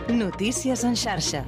Notícies en xarxa.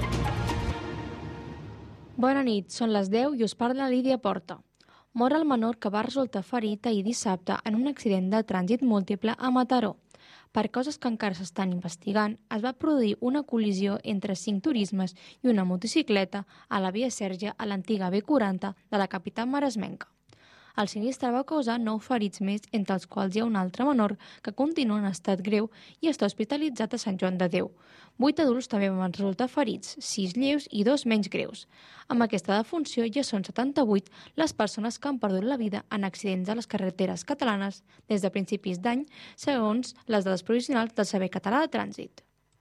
Bona nit, són les 10 i us parla Lídia Porta. Mor el menor que va resultar ferit ahir dissabte en un accident de trànsit múltiple a Mataró. Per coses que encara s'estan investigant, es va produir una col·lisió entre 5 turismes i una motocicleta a la via Sèrgia a l'antiga B40 de la capital maresmenca. El sinistre va causar 9 ferits més, entre els quals hi ha un altre menor que continua en estat greu i està hospitalitzat a Sant Joan de Déu. 8 adults també van resultar ferits, 6 lleus i 2 menys greus. Amb aquesta defunció ja són 78 les persones que han perdut la vida en accidents a les carreteres catalanes des de principis d'any, segons les dades provisionals del Servei Català de Trànsit.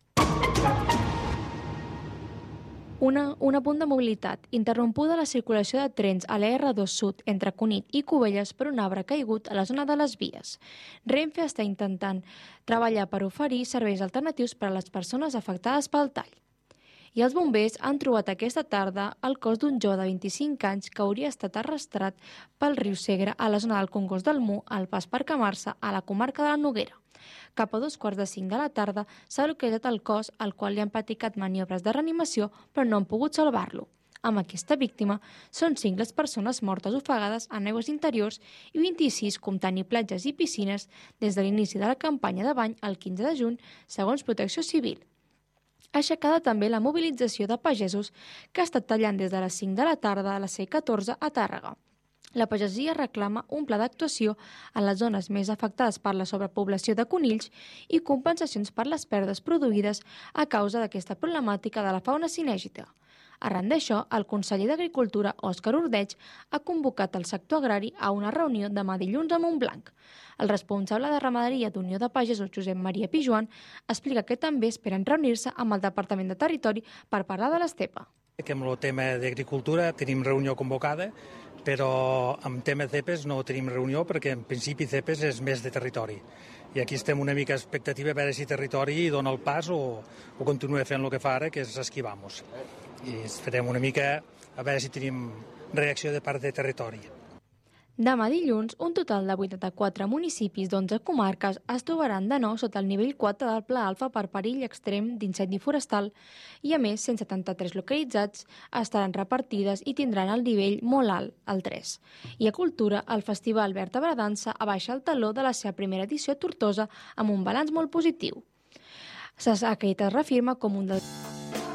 Un apunt de mobilitat. Interrompuda la circulació de trens a la R2 Sud entre Cunit i Cubelles per un arbre caigut a la zona de les vies. Renfe està intentant treballar per oferir serveis alternatius per a les persones afectades pel tall. I els bombers han trobat aquesta tarda el cos d'un jove de 25 anys que hauria estat arrastrat pel riu Segre a la zona del Congost del Mu, al pas per Camarsa, a la comarca de la Noguera. Cap a 2:45 de la tarda s'ha localitzat el cos, al qual li han practicat maniobres de reanimació, però no han pogut salvar-lo. Amb aquesta víctima, són 5 les persones mortes ofegades en aigües interiors i 26 comptant-hi platges i piscines des de l'inici de la campanya de bany el 15 de juny, segons Protecció Civil. Aixecada també la mobilització de pagesos que ha estat tallant des de les 5 de la tarda a la C14 a Tàrrega. La pagesia reclama un pla d'actuació en les zones més afectades per la sobrepoblació de conills i compensacions per les pèrdues produïdes a causa d'aquesta problemàtica de la fauna cinègita. Arran d'això, el conseller d'Agricultura, Òscar Ordeig, ha convocat el sector agrari a una reunió demà dilluns a Montblanc. El responsable de ramaderia d'Unió de Pagesos, Josep Maria Pijuan, explica que també esperen reunir-se amb el Departament de Territori per parlar de l'estepa. Amb el tema d'agricultura tenim reunió convocada, però amb tema CEPES no tenim reunió perquè en principi CEPES és més de territori. I aquí estem una mica expectativa a veure si territori dona el pas o continua fent el que fa ara, que és esquivar-nos. I esperem una mica a veure si tenim reacció de part de territori. Demà dilluns, un total de 84 municipis d'11 comarques es trobaran de nou sota el nivell 4 del Pla Alfa per perill extrem d'incendi forestal i, a més, 173 localitzats estaran repartides i tindran el nivell molt alt, el 3. I a Cultura, el Festival Vertebra Dansa abaixa el taló de la seva primera edició a Tortosa amb un balanç molt positiu. Aquest es reafirma com un dels